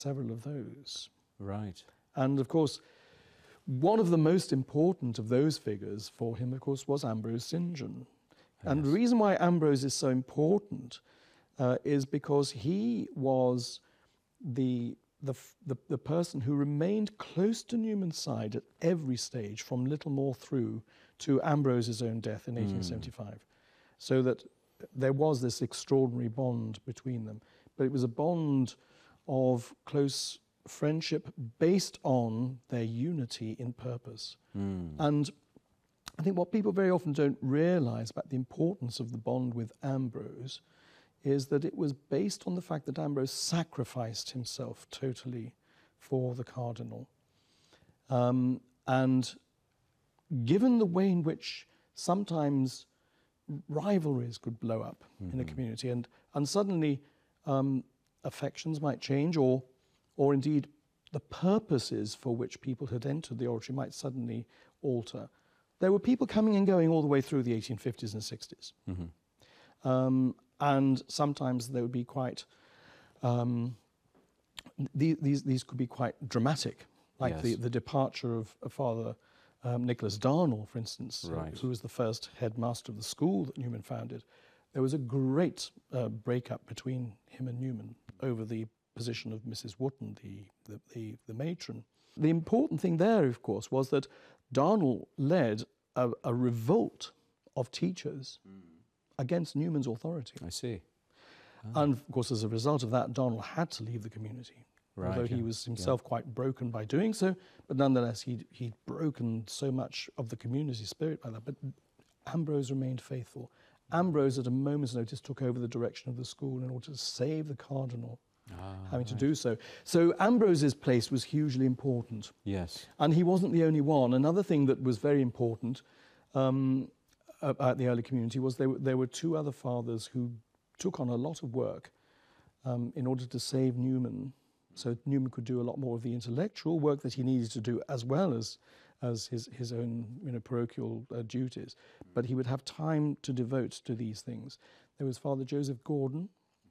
several of those. Right. And of course, one of the most important of those figures for him, of course, was Ambrose St. John. And the reason why Ambrose is so important is because he was the person who remained close to Newman's side at every stage, from Littlemore through to Ambrose's own death in 1875. So that there was this extraordinary bond between them. But it was a bond of close friendship based on their unity in purpose. And I think what people very often don't realize about the importance of the bond with Ambrose is that it was based on the fact that Ambrose sacrificed himself totally for the cardinal. And given the way in which sometimes rivalries could blow up in a community, and suddenly affections might change, or indeed the purposes for which people had entered the oratory might suddenly alter. There were people coming and going all the way through the 1850s and 60s. And sometimes they would be quite, these could be quite dramatic, like the departure of Father Nicholas Darnall, for instance, who was the first headmaster of the school that Newman founded. There was a great breakup between him and Newman over the position of Mrs. Wotton, the matron. The important thing there, of course, was that Darnall led a revolt of teachers against Newman's authority. I see. And of course, as a result of that, Darnall had to leave the community, although he was himself quite broken by doing so. But nonetheless, he'd broken so much of the community spirit by that. But Ambrose remained faithful. Ambrose, at a moment's notice, took over the direction of the school in order to save the cardinal having to do so. So Ambrose's place was hugely important. Yes. And he wasn't the only one. Another thing that was very important about the early community was there were two other fathers who took on a lot of work in order to save Newman, so Newman could do a lot more of the intellectual work that he needed to do, as well as his own parochial duties. But he would have time to devote to these things. There was Father Joseph Gordon,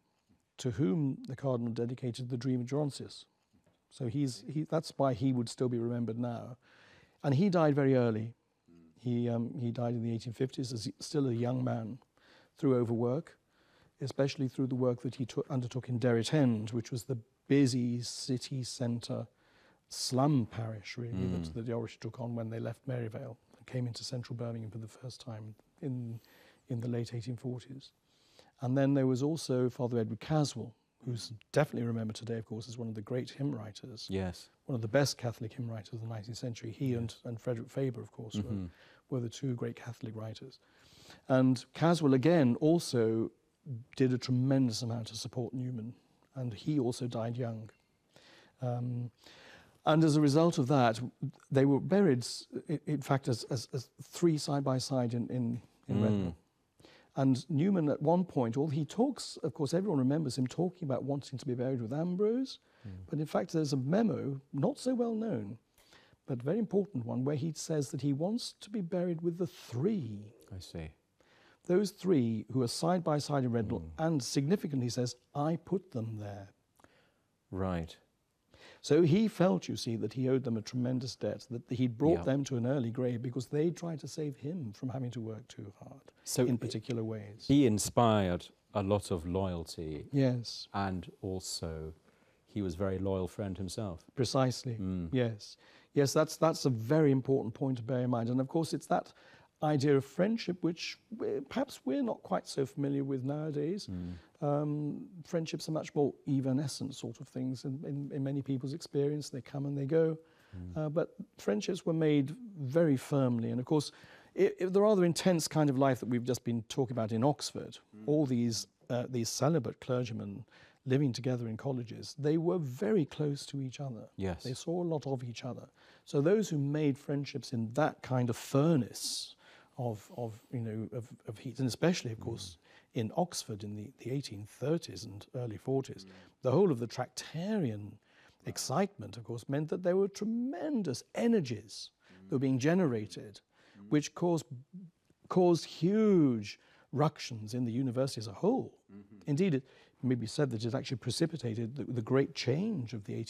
to whom the cardinal dedicated the Dream of Gerontius. So that's why he would still be remembered now. And he died very early. He died in the 1850s as still a young man through overwork, especially through the work that he undertook in Derrit End, which was the busy city centre slum parish, really, that the oratory took on when they left Maryvale and came into central Birmingham for the first time in the late 1840s. And then there was also Father Edward Caswell, who's definitely remembered today, of course, as one of the great hymn writers. Yes. One of the best Catholic hymn writers of the 19th century. He and Frederick Faber, of course, were the two great Catholic writers. And Caswell, again, also did a tremendous amount to support Newman, and he also died young. And as a result of that, they were buried, in fact, as three side by side in Redmond. And Newman, at one point, he talks, of course, everyone remembers him talking about wanting to be buried with Ambrose, but in fact there's a memo, not so well known, but very important one, where he says that he wants to be buried with the three. I see. Those three who are side by side in Redmond, and significantly says, I put them there. Right. So he felt, you see, that he owed them a tremendous debt, that he'd brought them to an early grave because they tried to save him from having to work too hard in particular ways. He inspired a lot of loyalty. Yes. And also he was a very loyal friend himself. Precisely, yes. Yes, that's a very important point to bear in mind. And of course it's that idea of friendship which perhaps we're not quite so familiar with nowadays. Friendships are much more evanescent sort of things in many people's experience. They come and they go. But friendships were made very firmly. And of course, the rather intense kind of life that we've just been talking about in Oxford, all these celibate clergymen living together in colleges, they were very close to each other. Yes. They saw a lot of each other. So those who made friendships in that kind of furnace of heat, and especially, of course, in Oxford in the 1830s and early 40s, the whole of the Tractarian excitement, of course, meant that there were tremendous energies that were being generated, which caused huge ructions in the university as a whole. Indeed, maybe said that it actually precipitated the great change of the